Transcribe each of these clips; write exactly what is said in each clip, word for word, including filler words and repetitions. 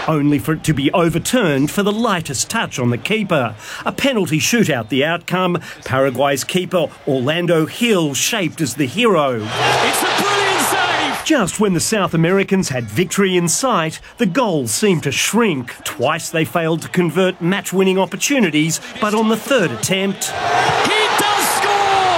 only for it to be overturned for the lightest touch on the keeper. A penalty shootout the outcome. Paraguay's keeper Orlando Hill shaped as the hero. It's a brilliant save! Just when the South Americans had victory in sight, the goals seemed to shrink. Twice they failed to convert match-winning opportunities, but on the third attempt... He does score!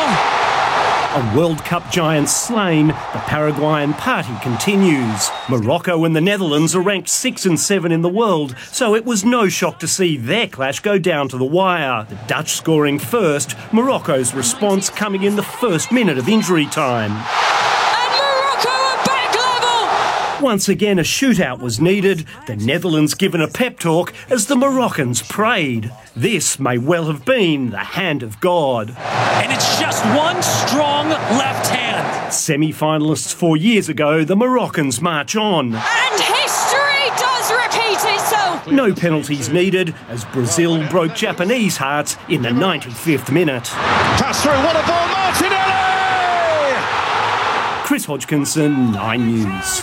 A World Cup giant slain, the Paraguayan party continues. Morocco and the Netherlands are ranked six and seven in the world, so it was no shock to see their clash go down to the wire. The Dutch scoring first, Morocco's response coming in the first minute of injury time. And Morocco are back level! Once again, a shootout was needed, the Netherlands given a pep talk as the Moroccans prayed. This may well have been the hand of God. And it's just one strong left hand. Semi-finalists four years ago, the Moroccans march on. And history does repeat itself. No penalties needed as Brazil broke Japanese hearts in the ninety-fifth minute. Pass through, what a ball, Martinelli! Chris Hodgkinson, Nine News.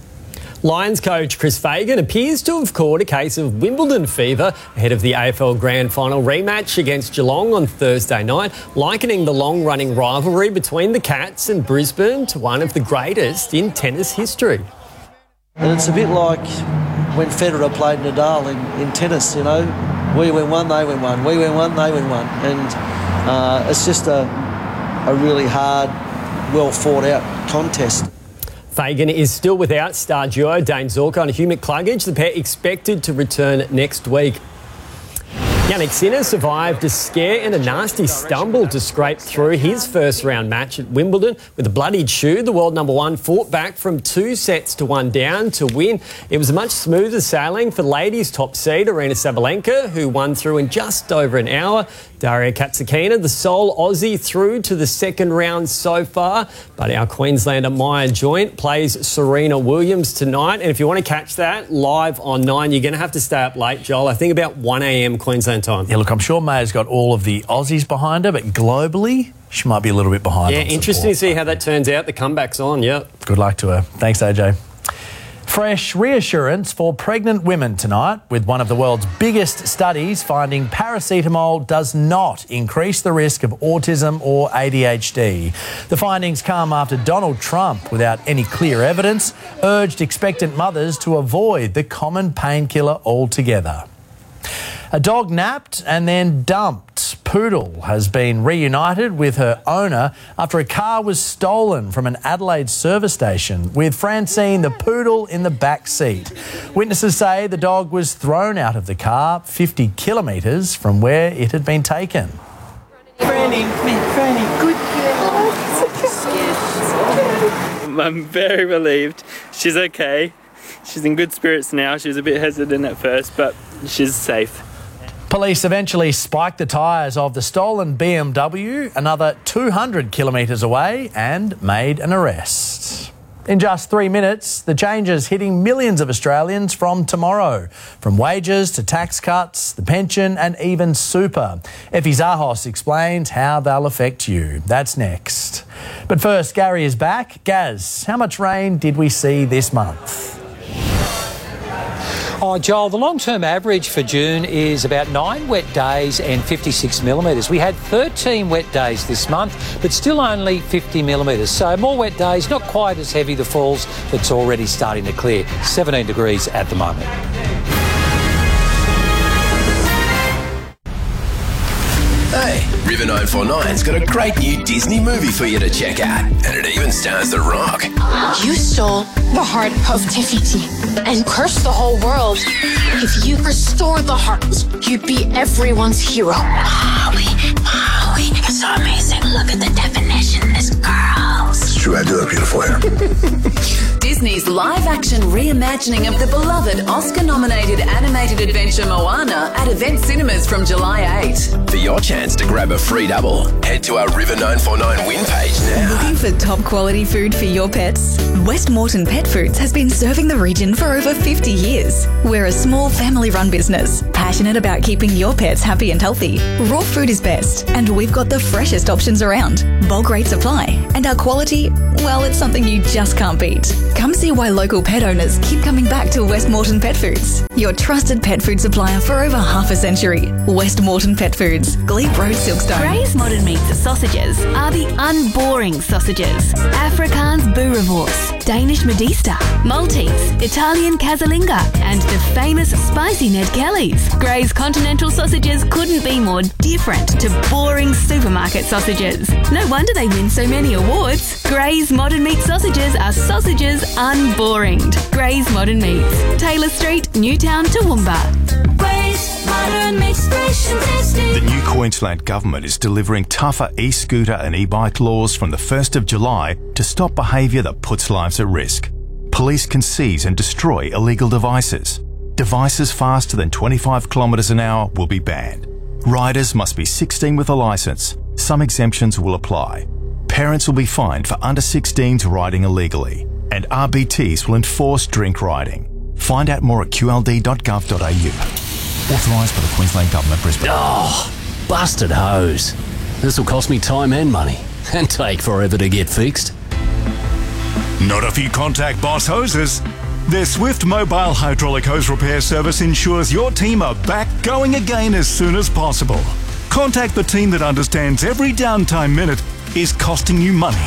Lions coach Chris Fagan appears to have caught a case of Wimbledon fever ahead of the A F L Grand Final rematch against Geelong on Thursday night, likening the long-running rivalry between the Cats and Brisbane to one of the greatest in tennis history. And it's a bit like when Federer played Nadal in, in tennis, you know. We win one, they win one. We win one, they win one. And uh, it's just a, a really hard, well-fought-out contest. Fagan is still without star duo Dane Zorko and Hugh McCluggage. The pair expected to return next week. Yannick Sinner survived a scare and a nasty stumble to scrape through his first round match at Wimbledon. With a bloodied shoe, the world number one fought back from two sets to one down to win. It was a much smoother sailing for ladies top seed Aryna Sabalenka, who won through in just over an hour. Daria Katsakina, the sole Aussie through to the second round so far. But our Queenslander Maya Joint plays Serena Williams tonight. And if you want to catch that live on Nine, you're going to have to stay up late, Joel. I think about one a m Queensland time. Yeah, look, I'm sure Maya's got all of the Aussies behind her, but globally, she might be a little bit behind. Yeah, interesting to see how that turns out. The comeback's on, yeah. Good luck to her. Thanks, A J. Fresh reassurance for pregnant women tonight, with one of the world's biggest studies finding paracetamol does not increase the risk of autism or A D H D. The findings come after Donald Trump, without any clear evidence, urged expectant mothers to avoid the common painkiller altogether. A dog napped and then dumped. Poodle has been reunited with her owner after a car was stolen from an Adelaide service station, with Francine the poodle in the back seat. Witnesses say the dog was thrown out of the car fifty kilometres from where it had been taken. Franny, Franny, good girl. I'm very relieved. She's okay. She's in good spirits now. She was a bit hesitant at first, but she's safe. Police eventually spiked the tyres of the stolen B M W another two hundred kilometres away and made an arrest. In just three minutes, the changes hitting millions of Australians from tomorrow, from wages to tax cuts, the pension and even super. Effie Zahos explains how they'll affect you. That's next. But first, Gary is back. Gaz, how much rain did we see this month? Oh, Joel, the long-term average for June is about nine wet days and fifty-six millimetres. We had thirteen wet days this month, but still only fifty millimetres. So more wet days, not quite as heavy the falls, but it's already starting to clear. seventeen degrees at the moment. Hey, River nine four nine's got a great new Disney movie for you to check out. And it even stars The Rock. You stole the heart of Tefiti and cursed the whole world. If you restore the heart, you'd be everyone's hero. Maui, Maui, you're so amazing. Look at the definition, this girl. It's true, I do have beautiful hair. Disney's live-action reimagining of the beloved Oscar-nominated animated animated adventure Moana at Event Cinemas from July eighth. For your chance to grab a free double, head to our River nine four nine win page now. Looking for top quality food for your pets? West Moreton Pet Foods has been serving the region for over fifty years. We're a small family-run business, passionate about keeping your pets happy and healthy. Raw food is best, and we've got the freshest options around. Bulk rate supply, and our quality, well, it's something you just can't beat. Come see why local pet owners keep coming back to West Moreton Pet Foods, your trusted pet food supplier for over half a century. West Moreton Pet Foods, Glebe Road, Silkstone. Gray's Modern Meats sausages are the unboring sausages. Afrikaans Boerewors, Danish Modista, Maltese, Italian Casalinga, and the famous spicy Ned Kelly's. Gray's Continental sausages couldn't be more different to boring supermarket sausages. No wonder they win so many awards. Gray's Modern Meat sausages are sausages unboringed. Gray's Modern Meats, Taylor Street, Newtown, Toowoomba. Gray's Modern Meats, fresh and tasty. The new Queensland Government is delivering tougher e-scooter and e-bike laws from the first of July to stop behaviour that puts lives at risk. Police can seize and destroy illegal devices. Devices faster than twenty-five kilometres an hour will be banned. Riders must be sixteen with a licence. Some exemptions will apply. Parents will be fined for under sixteens riding illegally, and R B Ts will enforce drink riding. Find out more at q l d dot gov dot a u. Authorised by the Queensland Government, Brisbane. Oh, busted hose. This will cost me time and money, and take forever to get fixed. Not if you contact Boss Hoses. Their swift mobile hydraulic hose repair service ensures your team are back going again as soon as possible. Contact the team that understands every downtime minute is costing you money.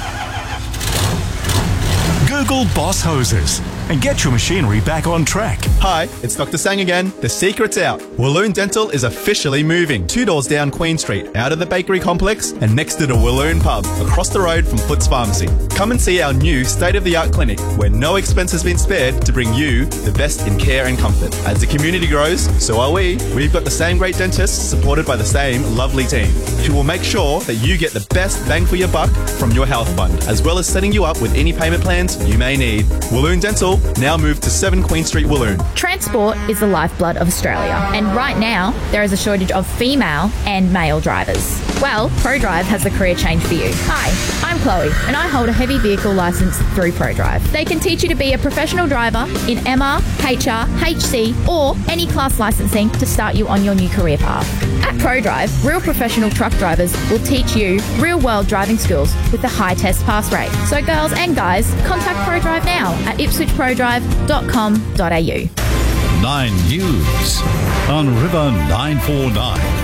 Google Boss Hoses and get your machinery back on track. Hi, it's Doctor Sang again. The secret's out. Walloon Dental is officially moving two doors down Queen Street, out of the bakery complex and next to the Walloon pub, across the road from Foots Pharmacy. Come and see our new state-of-the-art clinic where no expense has been spared to bring you the best in care and comfort. As the community grows, so are we. We've got the same great dentists supported by the same lovely team who will make sure that you get the best bang for your buck from your health fund, as well as setting you up with any payment plans you may need. Walloon Dental, now moved to seven Queen Street, Walloon. Transport is the lifeblood of Australia, and right now there is a shortage of female and male drivers. Well, ProDrive has the career change for you. Hi, I'm Chloe, and I hold a heavy vehicle licence through ProDrive. They can teach you to be a professional driver in M R, H R, H C, or any class licensing to start you on your new career path. At ProDrive, real professional truck drivers will teach you real-world driving skills with a high test pass rate. So girls and guys, contact ProDrive now at ipswich pro drive dot com dot a u. Nine News on River nine four nine.